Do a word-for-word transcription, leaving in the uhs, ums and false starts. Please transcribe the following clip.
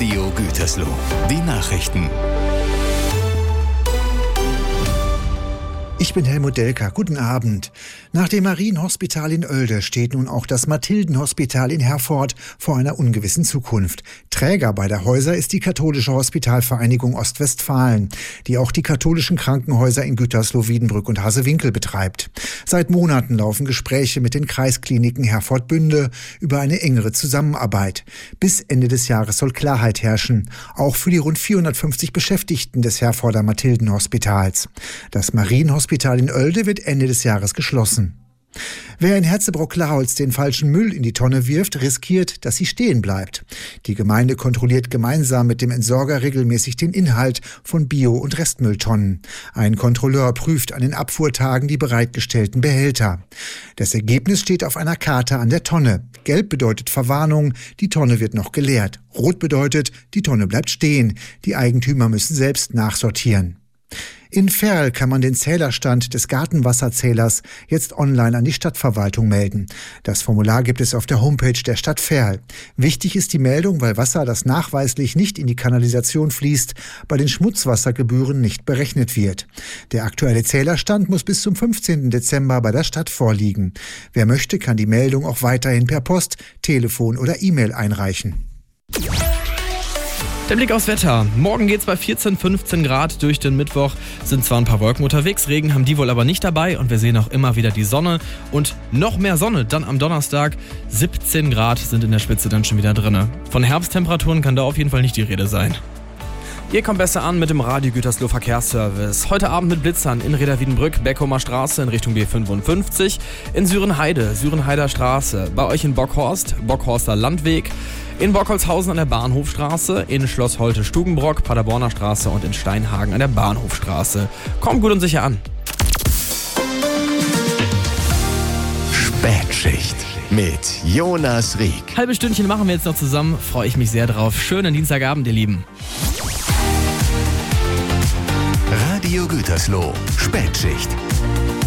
Radio Gütersloh. Die Nachrichten. Ich bin Helmut Delker. Guten Abend. Nach dem Marienhospital in Oelde steht nun auch das Mathildenhospital in Herford vor einer ungewissen Zukunft. Träger beider Häuser ist die Katholische Hospitalvereinigung Ostwestfalen, die auch die katholischen Krankenhäuser in Gütersloh, Wiedenbrück und Hasewinkel betreibt. Seit Monaten laufen Gespräche mit den Kreiskliniken Herford-Bünde über eine engere Zusammenarbeit. Bis Ende des Jahres soll Klarheit herrschen, auch für die rund vierhundertfünfzig Beschäftigten des Herforder Mathildenhospitals. Das Marienhospital in Oelde wird Ende des Jahres geschlossen. Wer in Herzebrock-Laholz den falschen Müll in die Tonne wirft, riskiert, dass sie stehen bleibt. Die Gemeinde kontrolliert gemeinsam mit dem Entsorger regelmäßig den Inhalt von Bio- und Restmülltonnen. Ein Kontrolleur prüft an den Abfuhrtagen die bereitgestellten Behälter. Das Ergebnis steht auf einer Karte an der Tonne. Gelb bedeutet Verwarnung, die Tonne wird noch geleert. Rot bedeutet, die Tonne bleibt stehen. Die Eigentümer müssen selbst nachsortieren. In Verl kann man den Zählerstand des Gartenwasserzählers jetzt online an die Stadtverwaltung melden. Das Formular gibt es auf der Homepage der Stadt Verl. Wichtig ist die Meldung, weil Wasser, das nachweislich nicht in die Kanalisation fließt, bei den Schmutzwassergebühren nicht berechnet wird. Der aktuelle Zählerstand muss bis zum fünfzehnten Dezember bei der Stadt vorliegen. Wer möchte, kann die Meldung auch weiterhin per Post, Telefon oder E-Mail einreichen. Der Blick aufs Wetter. Morgen geht's bei vierzehn, fünfzehn Grad durch den Mittwoch. Sind zwar ein paar Wolken unterwegs, Regen haben die wohl aber nicht dabei und wir sehen auch immer wieder die Sonne und noch mehr Sonne dann am Donnerstag. siebzehn Grad sind in der Spitze dann schon wieder drinne. Von Herbsttemperaturen kann da auf jeden Fall nicht die Rede sein. Ihr kommt besser an mit dem Radio Gütersloh Verkehrsservice. Heute Abend mit Blitzern in Reda-Wiedenbrück, Beckumer Straße in Richtung B fünfundfünfzig, in Sürenheide, Sürenheider Straße, bei euch in Bockhorst, Bockhorster Landweg, in Bockholzhausen an der Bahnhofstraße, in Schloss Holte-Stubenbrock, Paderborner Straße und in Steinhagen an der Bahnhofstraße. Kommt gut und sicher an. Spätschicht mit Jonas Rieck. Halbe Stündchen machen wir jetzt noch zusammen, freue ich mich sehr drauf. Schönen Dienstagabend, ihr Lieben. Radio Gütersloh, Spätschicht.